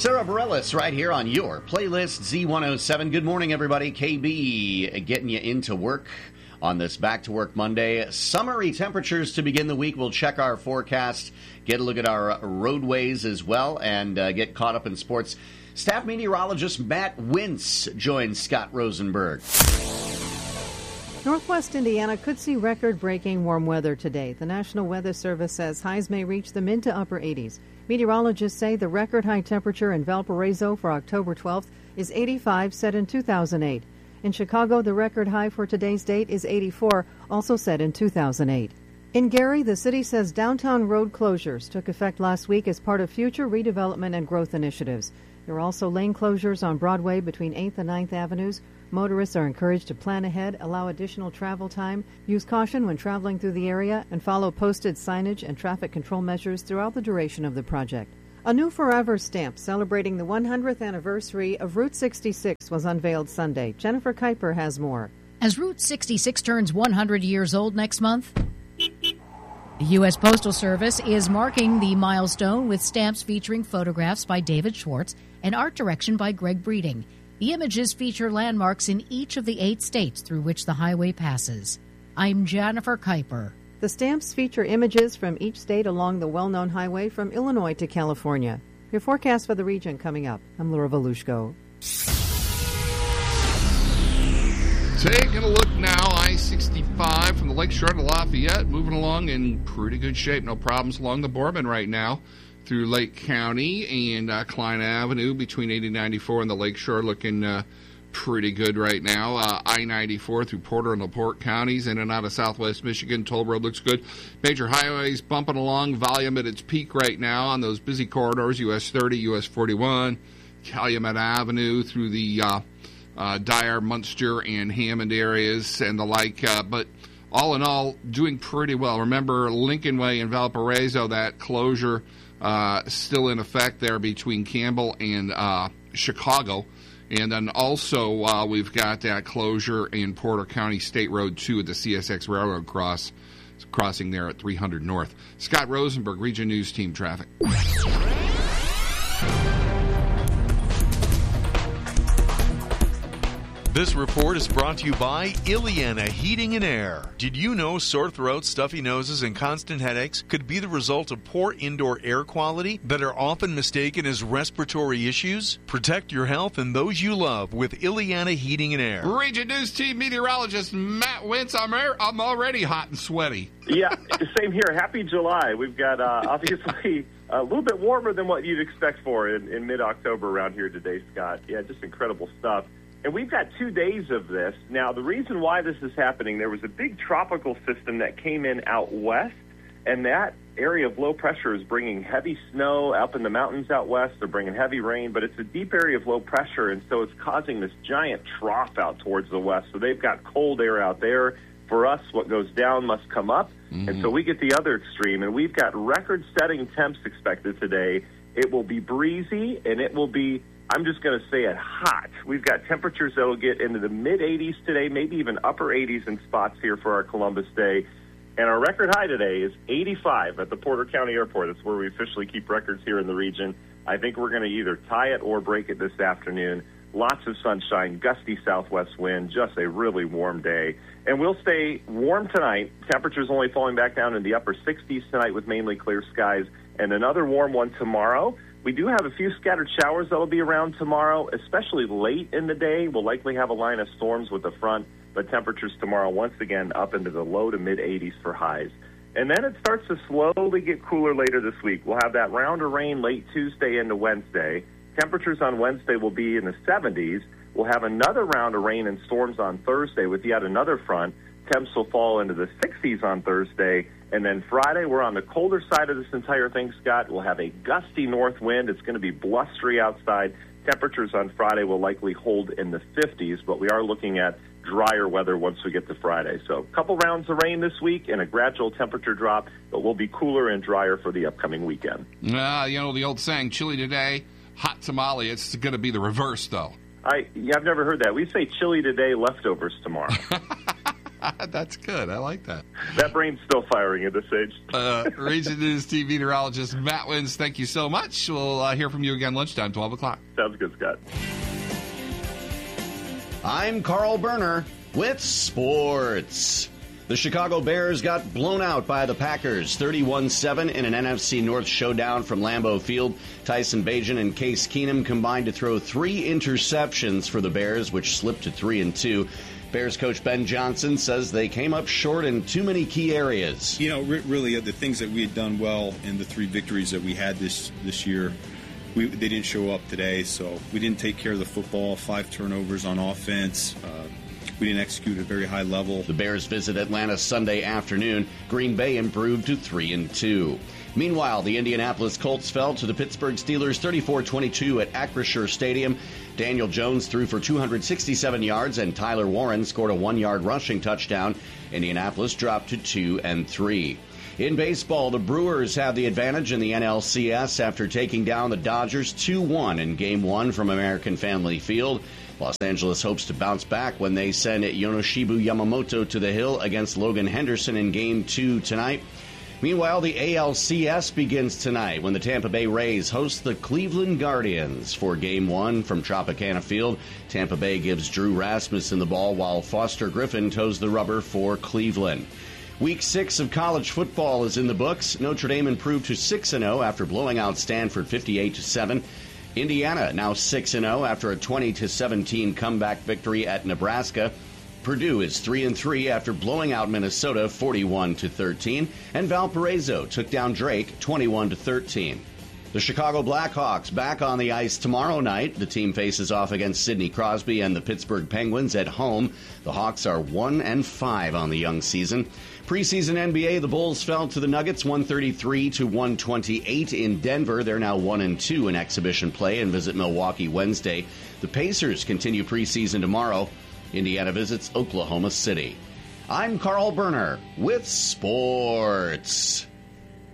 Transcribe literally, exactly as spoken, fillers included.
Sarah Bareilles right here on your playlist Z one oh seven. Good morning, everybody. K B getting you into work on this Back to Work Monday. Summery temperatures to begin the week. We'll check our forecast, get a look at our roadways as well, and uh, get caught up in sports. Staff meteorologist Matt Wintz joins Scott Rosenberg. Northwest Indiana could see record-breaking warm weather today. The National Weather Service says highs may reach the mid to upper eighties. Meteorologists say the record high temperature in Valparaiso for October twelfth is eighty-five, set in two thousand eight. In Chicago, the record high for today's date is eighty-four, also set in two thousand eight. In Gary, the city says downtown road closures took effect last week as part of future redevelopment and growth initiatives. There are also lane closures on Broadway between eighth and ninth Avenues. Motorists are encouraged to plan ahead, allow additional travel time, use caution when traveling through the area, and follow posted signage and traffic control measures throughout the duration of the project. A new Forever stamp celebrating the one hundredth anniversary of Route sixty-six was unveiled Sunday. Jennifer Kuiper has more. As Route sixty-six turns one hundred years old next month, the U S Postal Service is marking the milestone with stamps featuring photographs by David Schwartz and art direction by Greg Breeding. The images feature landmarks in each of the eight states through which the highway passes. I'm Jennifer Kuiper. The stamps feature images from each state along the well-known highway from Illinois to California. Your forecast for the region coming up. I'm Laura Volushko. Taking a look now, I sixty-five from the Lakeshore to Lafayette, moving along in pretty good shape. No problems along the Boardman right now through Lake County and uh, Klein Avenue between eighty ninety-four and the Lakeshore, looking uh, pretty good right now. Uh, I ninety-four through Porter and LaPorte counties, in and out of southwest Michigan. Toll Road looks good. Major highways bumping along, volume at its peak right now on those busy corridors, U S thirty, U S forty-one, Calumet Avenue through the uh, uh, Dyer, Munster, and Hammond areas and the like. Uh, but all in all, doing pretty well. Remember, Lincoln Way in Valparaiso, that closure uh, still in effect there between Campbell and uh, Chicago. And then also uh, we've got that closure in Porter County State Road two at the C S X Railroad cross, crossing there at three hundred North. Scott Rosenberg, Region News Team Traffic. This report is brought to you by Ileana Heating and Air. Did you know sore throats, stuffy noses, and constant headaches could be the result of poor indoor air quality that are often mistaken as respiratory issues? Protect your health and those you love with Ileana Heating and Air. Region News Team meteorologist Matt Wintz. I'm, I'm already hot and sweaty. Yeah, same here. Happy July. We've got uh, obviously a little bit warmer than what you'd expect for in, in mid-October around here today, Scott. Yeah, just incredible stuff. And we've got two days of this. Now, the reason why this is happening, there was a big tropical system that came in out west, and that area of low pressure is bringing heavy snow up in the mountains out west. They're bringing heavy rain, but it's a deep area of low pressure, and so it's causing this giant trough out towards the west. So they've got cold air out there. For us, what goes down must come up, mm-hmm. and so we get the other extreme, and we've got record-setting temps expected today. It will be breezy, and it will be, I'm just going to say it, hot. We've got temperatures that will get into the mid-eighties today, maybe even upper eighties in spots here for our Columbus Day. And our record high today is eighty-five at the Porter County Airport. It's where we officially keep records here in the region. I think we're going to either tie it or break it this afternoon. Lots of sunshine, gusty southwest wind, just a really warm day. And we'll stay warm tonight. Temperatures only falling back down in the upper sixties tonight with mainly clear skies. And another warm one tomorrow. We do have a few scattered showers that will be around tomorrow, especially late in the day. We'll likely have a line of storms with the front, but temperatures tomorrow once again up into the low to mid-eighties for highs. And then it starts to slowly get cooler later this week. We'll have that round of rain late Tuesday into Wednesday. Temperatures on Wednesday will be in the seventies. We'll have another round of rain and storms on Thursday with yet another front. Temps will fall into the sixties on Thursday. And then Friday, we're on the colder side of this entire thing, Scott. We'll have a gusty north wind. It's going to be blustery outside. Temperatures on Friday will likely hold in the fifties, but we are looking at drier weather once we get to Friday. So a couple rounds of rain this week and a gradual temperature drop, but we'll be cooler and drier for the upcoming weekend. Uh, you know, the old saying, chilly today, hot tamale. It's going to be the reverse, though. I, yeah, I've never heard that. We say chilly today, leftovers tomorrow. That's good. I like that. That brain's still firing at this age. uh, Region News T V meteorologist Matt Wins, thank you so much. We'll uh, hear from you again lunchtime, twelve o'clock. Sounds good, Scott. I'm Carl Berner with sports. The Chicago Bears got blown out by the Packers thirty-one seven in an N F C North showdown from Lambeau Field. Tyson Bagent and Case Keenum combined to throw three interceptions for the Bears, which slipped to three and two. Bears coach Ben Johnson says they came up short in too many key areas. You know, re- really, the things that we had done well in the three victories that we had this this year, we, they didn't show up today. So we didn't take care of the football. Five turnovers on offense. Uh, We didn't execute at a very high level. The Bears visit Atlanta Sunday afternoon. Green Bay improved to three and two. Meanwhile, the Indianapolis Colts fell to the Pittsburgh Steelers thirty-four twenty-two at Acrisure Stadium. Daniel Jones threw for two hundred sixty-seven yards, and Tyler Warren scored a one-yard rushing touchdown. Indianapolis dropped to two and three. In baseball, the Brewers have the advantage in the N L C S after taking down the Dodgers two one in Game one from American Family Field. Los Angeles hopes to bounce back when they send Yonoshibu Yamamoto to the hill against Logan Henderson in Game two tonight. Meanwhile, the A L C S begins tonight when the Tampa Bay Rays host the Cleveland Guardians for Game one from Tropicana Field. Tampa Bay gives Drew Rasmussen the ball while Foster Griffin toes the rubber for Cleveland. Week six of college football is in the books. Notre Dame improved to six and oh after blowing out Stanford fifty-eight to seven. Indiana now six and oh after a twenty to seventeen comeback victory at Nebraska. Purdue is three and three after blowing out Minnesota forty-one to thirteen, and Valparaiso took down Drake twenty-one to thirteen. The Chicago Blackhawks back on the ice tomorrow night. The team faces off against Sidney Crosby and the Pittsburgh Penguins at home. The Hawks are one and five on the young season. Preseason N B A, the Bulls fell to the Nuggets one thirty-three to one twenty-eight in Denver. They're now one and two in exhibition play and visit Milwaukee Wednesday. The Pacers continue preseason tomorrow. Indiana visits Oklahoma City. I'm Carl Berner with sports.